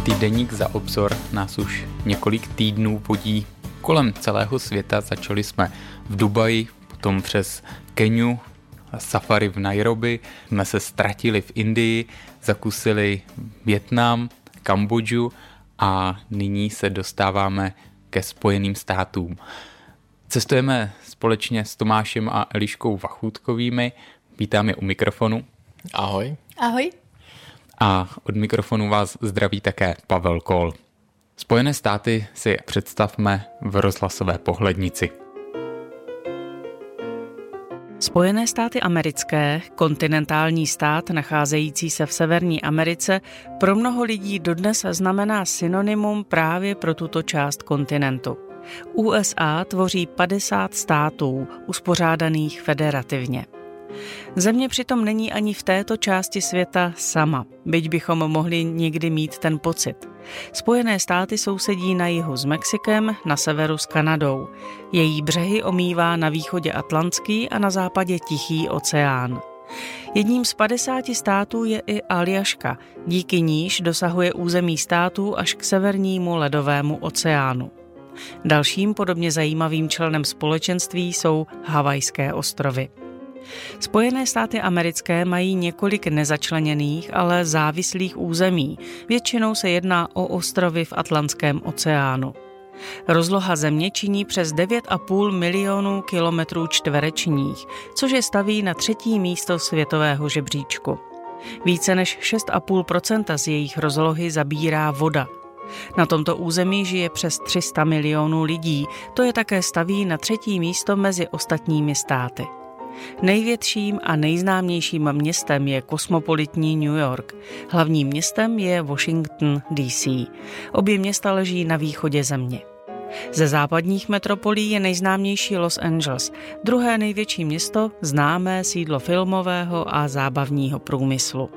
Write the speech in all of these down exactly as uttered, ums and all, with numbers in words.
Týdeník Za obzor nás už několik týdnů vodí kolem celého světa. Začali jsme v Dubaji, potom přes Keniu, safari v Nairobi, jsme se ztratili v Indii, zakusili Vietnam, Kambodžu a nyní se dostáváme ke Spojeným státům. Cestujeme společně s Tomášem a Eliškou Vachůtkovými. Vítám je u mikrofonu. Ahoj. Ahoj. A od mikrofonu vás zdraví také Pavel Kol. Spojené státy si představme v rozhlasové pohlednici. Spojené státy americké, kontinentální stát nacházející se v Severní Americe, pro mnoho lidí dodnes znamená synonymum právě pro tuto část kontinentu. U S A tvoří padesát států, uspořádaných federativně. Země přitom není ani v této části světa sama, byť bychom mohli někdy mít ten pocit. Spojené státy sousedí na jihu s Mexikem, na severu s Kanadou. Její břehy omývá na východě Atlantský a na západě Tichý oceán. Jedním z padesáti států je i Aljaška, díky níž dosahuje území států až k severnímu ledovému oceánu. Dalším podobně zajímavým členem společenství jsou Havajské ostrovy. Spojené státy americké mají několik nezačleněných, ale závislých území. Většinou se jedná o ostrovy v Atlantském oceánu. Rozloha země činí přes devět a půl milionů kilometrů čtverečních, což je staví na třetí místo světového žebříčku. Více než šest a půl procenta z jejich rozlohy zabírá voda. Na tomto území žije přes tři sta milionů lidí, to je také staví na třetí místo mezi ostatními státy. Největším a nejznámějším městem je kosmopolitní New York. Hlavním městem je Washington D C. Obě města leží na východě země. Ze západních metropolí je nejznámější Los Angeles, druhé největší město, známé sídlo filmového a zábavního průmyslu.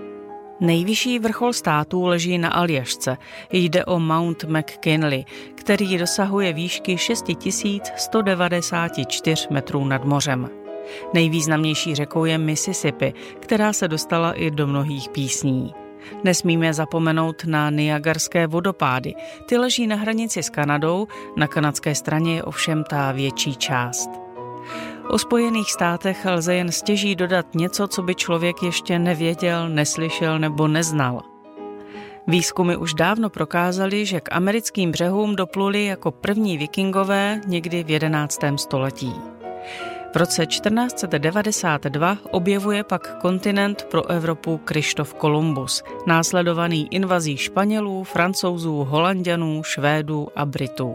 Nejvyšší vrchol států leží na Aljašce. Jde o Mount McKinley, který dosahuje výšky šest tisíc sto devadesát čtyři metrů nad mořem. Nejvýznamnější řekou je Mississippi, která se dostala i do mnohých písní. Nesmíme zapomenout na Niagarské vodopády. Ty leží na hranici s Kanadou, na kanadské straně je ovšem ta větší část. O Spojených státech lze jen stěží dodat něco, co by člověk ještě nevěděl, neslyšel nebo neznal. Výzkumy už dávno prokázaly, že k americkým břehům dopluli jako první vikingové někdy v jedenáctém století. V roce čtrnáct set devadesát dva objevuje pak kontinent pro Evropu Kryštof Kolumbus, následovaný invazí Španělů, Francouzů, Holanďanů, Švédů a Britů.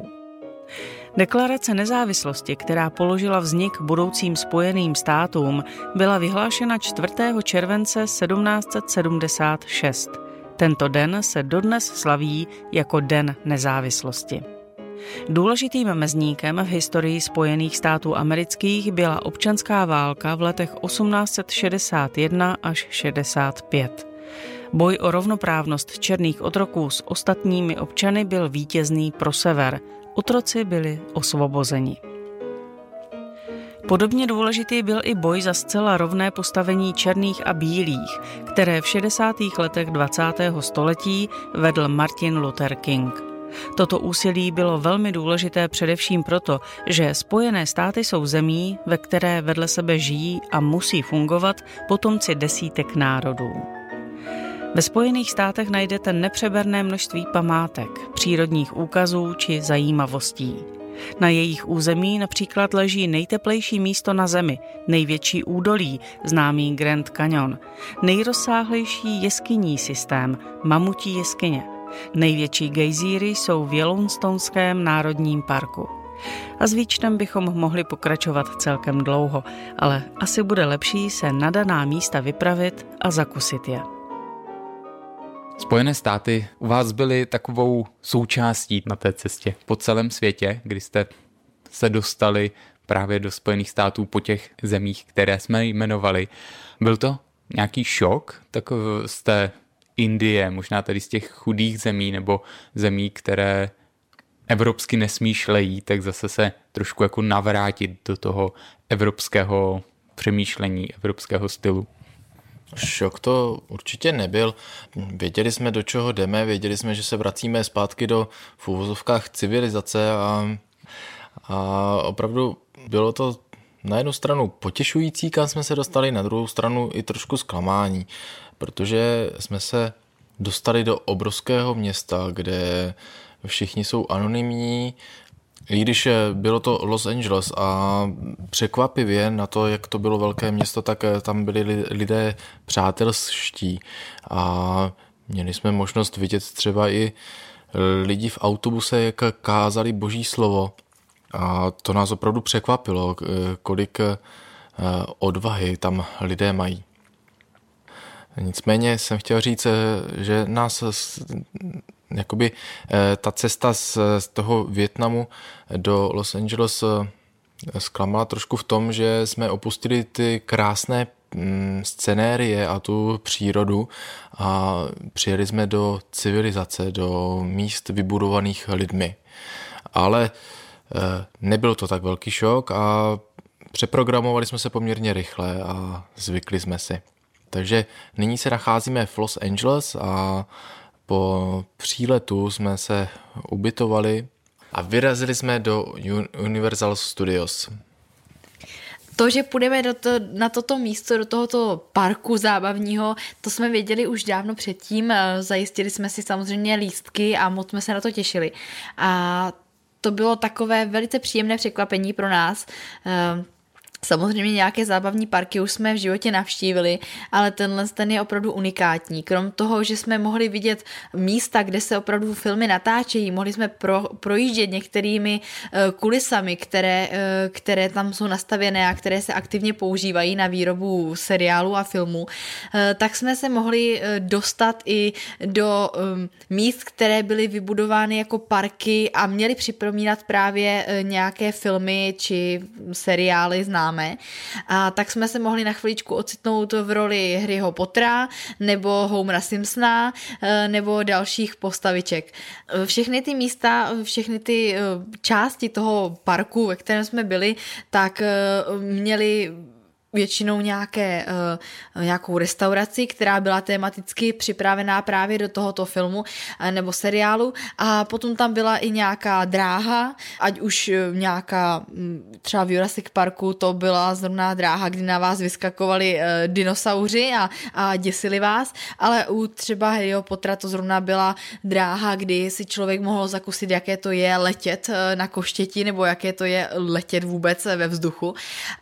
Deklarace nezávislosti, která položila vznik budoucím Spojeným státům, byla vyhlášena čtvrtého července sedmnáct set sedmdesát šest. Tento den se dodnes slaví jako Den nezávislosti. Důležitým mezníkem v historii Spojených států amerických byla občanská válka v letech osmnáct set šedesát jedna až šedesát pět. Boj o rovnoprávnost černých otroků s ostatními občany byl vítězný pro sever. Otroci byli osvobozeni. Podobně důležitý byl i boj za zcela rovné postavení černých a bílých, které v šedesátých letech dvacátého století vedl Martin Luther King. Toto úsilí bylo velmi důležité především proto, že Spojené státy jsou zemí, ve které vedle sebe žijí a musí fungovat potomci desítek národů. Ve Spojených státech najdete nepřeberné množství památek, přírodních úkazů či zajímavostí. Na jejich území například leží nejteplejší místo na zemi, největší údolí, známý Grand Canyon, nejrozsáhlejší jeskyní systém, mamutí jeskyně. Největší gejzíry jsou v Yellowstoneském národním parku. A s výčtem bychom mohli pokračovat celkem dlouho, ale asi bude lepší se na daná místa vypravit a zakusit je. Spojené státy u vás byly takovou součástí na té cestě po celém světě, kdy jste se dostali právě do Spojených států po těch zemích, které jsme jmenovali. Byl to nějaký šok? Tak z té Indie, možná tady z těch chudých zemí nebo zemí, které evropsky nesmýšlejí, tak zase se trošku jako navrátit do toho evropského přemýšlení, evropského stylu. Šok to určitě nebyl. Věděli jsme, do čeho jdeme, věděli jsme, že se vracíme zpátky do v uvozovkách civilizace a, a opravdu bylo to na jednu stranu potěšující, kam jsme se dostali, na druhou stranu i trošku zklamání, protože jsme se dostali do obrovského města, kde všichni jsou anonymní, i když bylo to Los Angeles a překvapivě na to, jak to bylo velké město, tak tam byli lidé přátelští a měli jsme možnost vidět třeba i lidi v autobuse, jak kázali boží slovo a to nás opravdu překvapilo, kolik odvahy tam lidé mají. Nicméně jsem chtěl říct, že nás jakoby ta cesta z, z toho Vietnamu do Los Angeles zklamala trošku v tom, že jsme opustili ty krásné scenérie a tu přírodu a přijeli jsme do civilizace, do míst vybudovaných lidmi. Ale nebyl to tak velký šok a přeprogramovali jsme se poměrně rychle a zvykli jsme si. Takže nyní se nacházíme v Los Angeles a po příletu jsme se ubytovali a vyrazili jsme do Universal Studios. To, že půjdeme do to, na toto místo, do tohoto parku zábavního, to jsme věděli už dávno předtím. Zajistili jsme si samozřejmě lístky a moc jsme se na to těšili. A to bylo takové velice příjemné překvapení pro nás. Samozřejmě nějaké zábavní parky už jsme v životě navštívili, ale tenhle ten je opravdu unikátní. Krom toho, že jsme mohli vidět místa, kde se opravdu filmy natáčejí, mohli jsme pro, projíždět některými kulisami, které, které tam jsou nastavěné a které se aktivně používají na výrobu seriálu a filmů, tak jsme se mohli dostat i do míst, které byly vybudovány jako parky a měly připomínat právě nějaké filmy či seriály známé. A tak jsme se mohli na chviličku ocitnout v roli Harryho Pottera nebo Homera Simpsona nebo dalších postaviček. Všechny ty místa, všechny ty části toho parku, ve kterém jsme byli, tak měly většinou nějaké, uh, nějakou restauraci, která byla tematicky připravená právě do tohoto filmu uh, nebo seriálu a potom tam byla i nějaká dráha, ať už uh, nějaká um, třeba v Jurassic Parku to byla zrovna dráha, kdy na vás vyskakovali uh, dinosauři a, a děsili vás, ale u třeba Harryho Pottera to zrovna byla dráha, kdy si člověk mohl zakusit, jaké to je letět uh, na koštěti nebo jaké to je letět vůbec ve vzduchu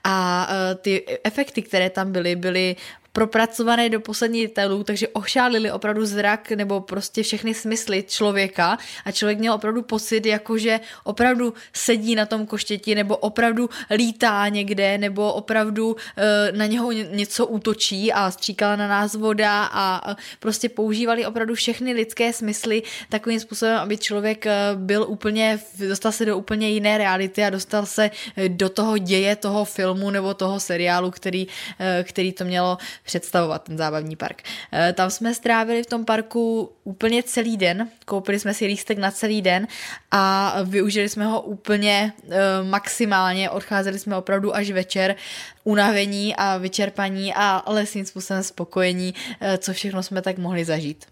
a uh, ty efekty, které tam byly, byly propracované do posledních detailů, takže ošálili opravdu zrak nebo prostě všechny smysly člověka a člověk měl opravdu pocit, jakože opravdu sedí na tom koštěti nebo opravdu lítá někde nebo opravdu e, na něho něco útočí a stříkala na nás voda a prostě používali opravdu všechny lidské smysly takovým způsobem, aby člověk byl úplně, dostal se do úplně jiné reality a dostal se do toho děje toho filmu nebo toho seriálu, který, který to mělo představovat, ten zábavní park. Tam jsme strávili v tom parku úplně celý den, koupili jsme si lístek na celý den a využili jsme ho úplně maximálně, odcházeli jsme opravdu až večer, unavení a vyčerpaní a ale svým způsobem spokojení, co všechno jsme tak mohli zažít.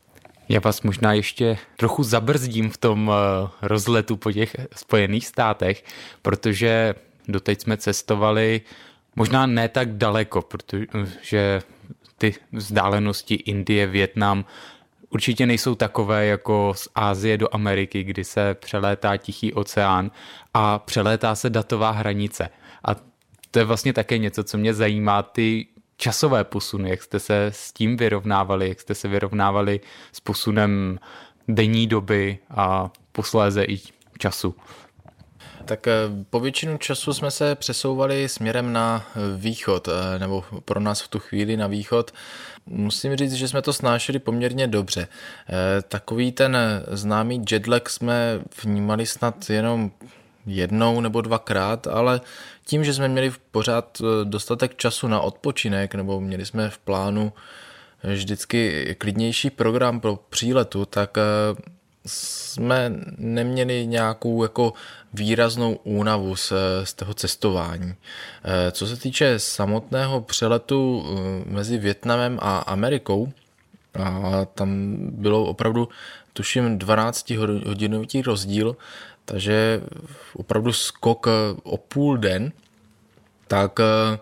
Já vás možná ještě trochu zabrzdím v tom rozletu po těch Spojených státech, protože doteď jsme cestovali možná ne tak daleko, protože ty vzdálenosti Indie, Vietnam určitě nejsou takové jako z Asie do Ameriky, kdy se přelétá Tichý oceán a přelétá se datová hranice. A to je vlastně také něco, co mě zajímá, ty časové posuny, jak jste se s tím vyrovnávali, jak jste se vyrovnávali s posunem denní doby a posléze i času. Tak po většinu času jsme se přesouvali směrem na východ, nebo pro nás v tu chvíli na východ. Musím říct, že jsme to snášeli poměrně dobře. Takový ten známý jetlag jsme vnímali snad jenom jednou nebo dvakrát, ale tím, že jsme měli pořád dostatek času na odpočinek, nebo měli jsme v plánu vždycky klidnější program pro příletu, tak jsme neměli nějakou jako výraznou únavu z, z toho cestování. Co se týče samotného přeletu mezi Vietnamem a Amerikou, a tam bylo opravdu, tuším, dvanáctihodinový rozdíl, takže opravdu skok o půl den, tak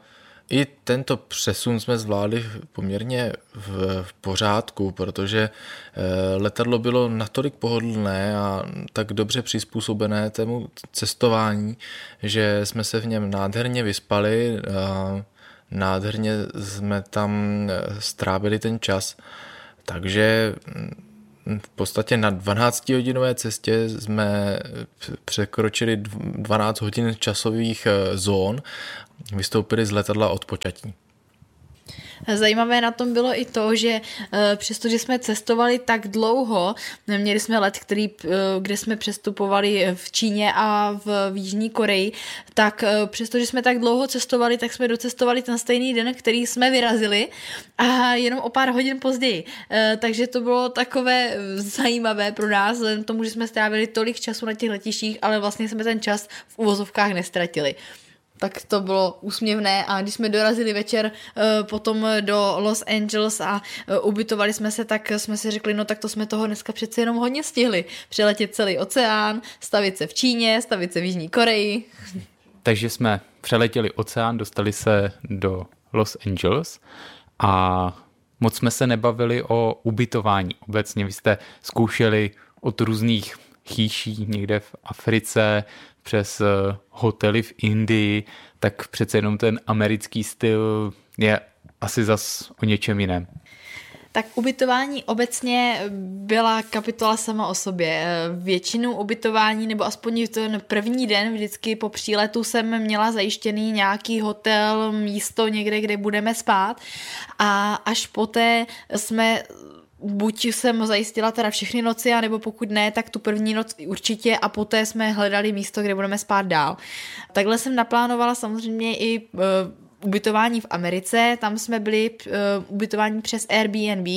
i tento přesun jsme zvládli poměrně v, v pořádku, protože letadlo bylo natolik pohodlné a tak dobře přizpůsobené tému cestování, že jsme se v něm nádherně vyspali a nádherně jsme tam strávili ten čas. Takže v podstatě na dvanáctihodinové cestě jsme překročili dvanáct hodin časových zón, vystoupili z letadla od počatí. Zajímavé na tom bylo i to, že přestože jsme cestovali tak dlouho, měli jsme let, který, kde jsme přestupovali v Číně a v Jižní Koreji, tak přestože jsme tak dlouho cestovali, tak jsme docestovali ten stejný den, který jsme vyrazili a jenom o pár hodin později. Takže to bylo takové zajímavé pro nás, vzhledem k tomu, že jsme strávili tolik času na těch letištích, ale vlastně jsme ten čas v uvozovkách nestratili. Tak to bylo úsměvné a když jsme dorazili večer uh, potom do Los Angeles a uh, ubytovali jsme se, tak jsme si řekli, no tak to jsme toho dneska přece jenom hodně stihli. Přeletět celý oceán, stavit se v Číně, stavit se v Jižní Koreji. Takže jsme přeletěli oceán, dostali se do Los Angeles a moc jsme se nebavili o ubytování. Obecně vy jste zkoušeli od různých chýší někde v Africe, přes hotely v Indii, tak přece jenom ten americký styl je asi zas o něčem jiném. Tak ubytování obecně byla kapitola sama o sobě. Většinu ubytování, nebo aspoň ten první den vždycky po příletu jsem měla zajištěný nějaký hotel, místo někde, kde budeme spát a až poté jsme buď jsem zajistila teda všechny noci, anebo pokud ne, tak tu první noc určitě a poté jsme hledali místo, kde budeme spát dál. Takhle jsem naplánovala samozřejmě i uh, ubytování v Americe, tam jsme byli uh, ubytování přes Airbnb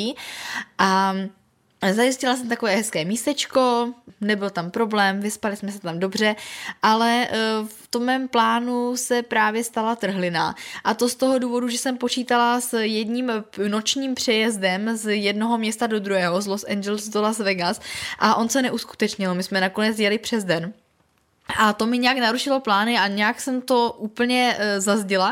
a zajistila jsem takové hezké místečko, nebyl tam problém, vyspali jsme se tam dobře, ale v tom mém plánu se právě stala trhlina. A to z toho důvodu, že jsem počítala s jedním nočním přejezdem z jednoho města do druhého, z Los Angeles do Las Vegas a on se neuskutečnil, my jsme nakonec jeli přes den. A to mi nějak narušilo plány a nějak jsem to úplně e, zazdila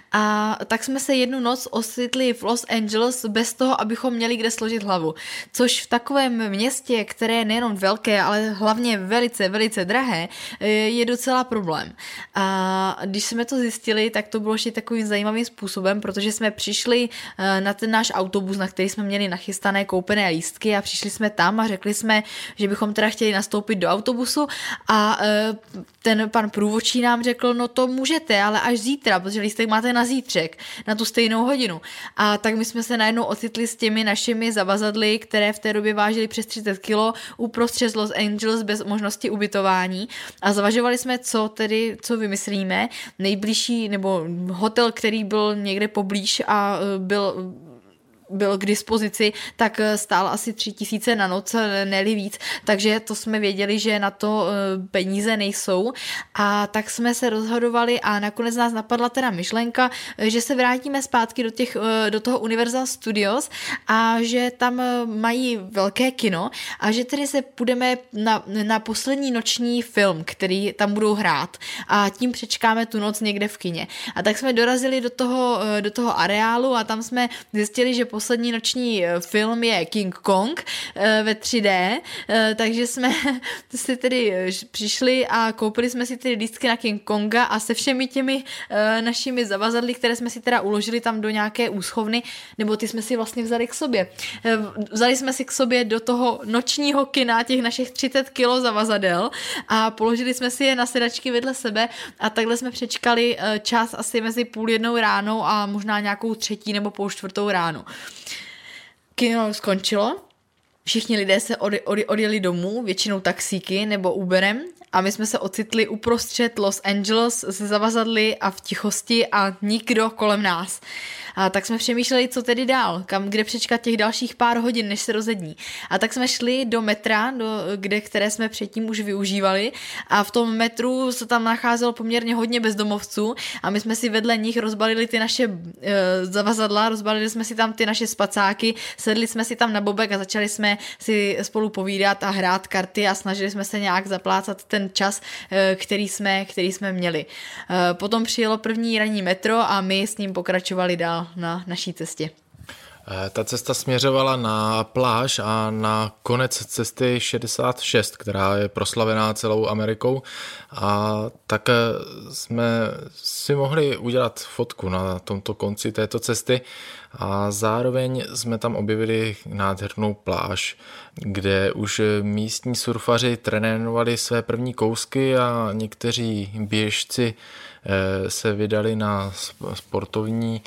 a tak jsme se jednu noc ocitli v Los Angeles bez toho, abychom měli kde složit hlavu. Což v takovém městě, které je nejenom velké, ale hlavně velice, velice drahé, e, je docela problém. A když jsme to zjistili, tak to bylo ještě takovým zajímavým způsobem, protože jsme přišli e, na ten náš autobus, na který jsme měli nachystané koupené lístky a přišli jsme tam a řekli jsme, že bychom teda chtěli nastoupit do autobusu a e, ten pan průvodčí nám řekl, no to můžete, ale až zítra, protože lístek máte na zítřek, na tu stejnou hodinu. A tak my jsme se najednou ocitli s těmi našimi zavazadly, které v té době vážily přes třicet kilo, uprostřed Los Angeles bez možnosti ubytování a zvažovali jsme, co tedy, co vymyslíme. Nejbližší, nebo hotel, který byl někde poblíž a byl byl k dispozici, tak stál asi tři tisíce na noc, ne-li víc, takže to jsme věděli, že na to peníze nejsou a tak jsme se rozhodovali a nakonec nás napadla teda myšlenka, že se vrátíme zpátky do, těch, do toho Universal Studios a že tam mají velké kino a že tedy se půjdeme na, na poslední noční film, který tam budou hrát a tím přečkáme tu noc někde v kině. A tak jsme dorazili do toho, do toho areálu a tam jsme zjistili, že poslední noční film je King Kong ve tři dé, takže jsme si tedy přišli a koupili jsme si tedy lístky na King Konga a se všemi těmi našimi zavazadly, které jsme si teda uložili tam do nějaké úschovny, nebo ty jsme si vlastně vzali k sobě. Vzali jsme si k sobě do toho nočního kina těch našich třicet kilo zavazadel a položili jsme si je na sedačky vedle sebe a takhle jsme přečkali čas asi mezi půl jednou ráno a možná nějakou třetí nebo půl čtvrtou ráno. Kino skončilo, všichni lidé se ode, ode, odjeli domů, většinou taxíky nebo Uberem a my jsme se ocitli uprostřed Los Angeles se zavazadly a v tichosti a nikdo kolem nás. A tak jsme přemýšleli, co tedy dál, kam, kde přečkat těch dalších pár hodin, než se rozední. A tak jsme šli do metra, do, kde, které jsme předtím už využívali a v tom metru se tam nacházelo poměrně hodně bezdomovců a my jsme si vedle nich rozbalili ty naše e, zavazadla, rozbalili jsme si tam ty naše spacáky, sedli jsme si tam na bobek a začali jsme si spolu povídat a hrát karty a snažili jsme se nějak zaplácat ten čas, e, který jsme, který jsme měli. E, potom přijelo první ranní metro a my s ním pokračovali dál na naší cestě. Ta cesta směřovala na pláž a na konec cesty šedesát šest, která je proslavená celou Amerikou, a tak jsme si mohli udělat fotku na tomto konci této cesty a zároveň jsme tam objevili nádhernou pláž, kde už místní surfaři trénovali své první kousky a někteří běžci se vydali na sportovní